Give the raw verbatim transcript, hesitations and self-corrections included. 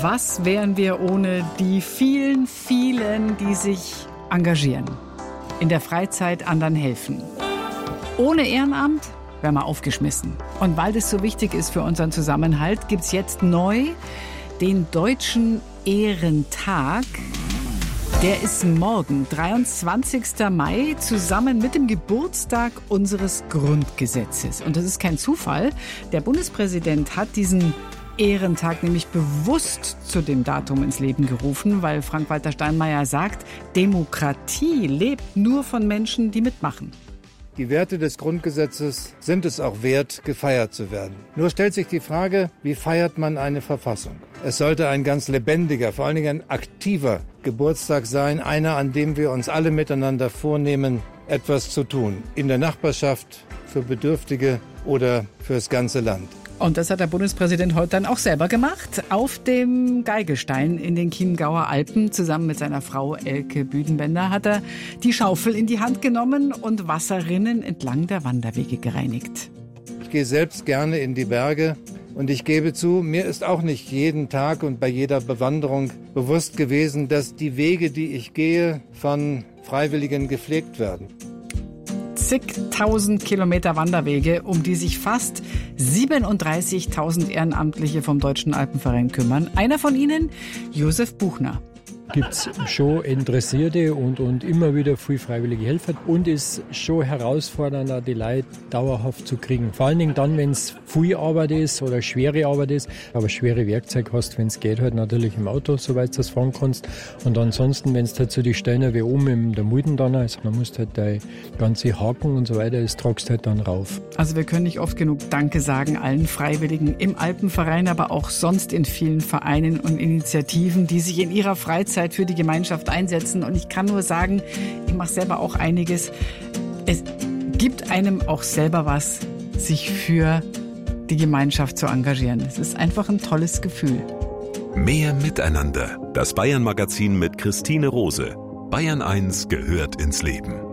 Was wären wir ohne die vielen, vielen, die sich engagieren, in der Freizeit anderen helfen? Ohne Ehrenamt wären wir aufgeschmissen. Und weil das so wichtig ist für unseren Zusammenhalt, gibt es jetzt neu den Deutschen Ehrentag. Der ist morgen, dreiundzwanzigsten Mai, zusammen mit dem Geburtstag unseres Grundgesetzes. Und das ist kein Zufall. Der Bundespräsident hat diesen Ehrentag nämlich bewusst zu dem Datum ins Leben gerufen, weil Frank-Walter Steinmeier sagt, Demokratie lebt nur von Menschen, die mitmachen. Die Werte des Grundgesetzes sind es auch wert, gefeiert zu werden. Nur stellt sich die Frage, wie feiert man eine Verfassung? Es sollte ein ganz lebendiger, vor allen Dingen ein aktiver Geburtstag sein, einer, an dem wir uns alle miteinander vornehmen, etwas zu tun. In der Nachbarschaft, für Bedürftige oder fürs ganze Land. Und das hat der Bundespräsident heute dann auch selber gemacht. Auf dem Geigestein in den Chiemgauer Alpen, zusammen mit seiner Frau Elke Büdenbender, hat er die Schaufel in die Hand genommen und Wasserrinnen entlang der Wanderwege gereinigt. Ich gehe selbst gerne in die Berge und ich gebe zu, mir ist auch nicht jeden Tag und bei jeder Bewanderung bewusst gewesen, dass die Wege, die ich gehe, von Freiwilligen gepflegt werden. Zigtausend Kilometer Wanderwege, um die sich fast siebenunddreißigtausend Ehrenamtliche vom Deutschen Alpenverein kümmern. Einer von ihnen, Josef Buchner. Gibt es schon Interessierte und, und immer wieder viel freiwillige Helfer. Und es ist schon herausfordernder, die Leute dauerhaft zu kriegen. Vor allen Dingen dann, wenn es viel Arbeit ist oder schwere Arbeit ist. Aber schwere Werkzeug hast, wenn es geht, halt natürlich im Auto, soweit du das fahren kannst. Und ansonsten, wenn es halt so die Steine wie oben in der Mulden dann ist, man muss halt die ganze Haken und so weiter, das tragst halt dann rauf. Also wir können nicht oft genug Danke sagen allen Freiwilligen im Alpenverein, aber auch sonst in vielen Vereinen und Initiativen, die sich in ihrer Freizeit für die Gemeinschaft einsetzen. Und ich kann nur sagen, ich mache selber auch einiges. Es gibt einem auch selber was, sich für die Gemeinschaft zu engagieren. Es ist einfach ein tolles Gefühl. Mehr Miteinander. Das Bayern-Magazin mit Christine Rose. Bayern eins gehört ins Leben.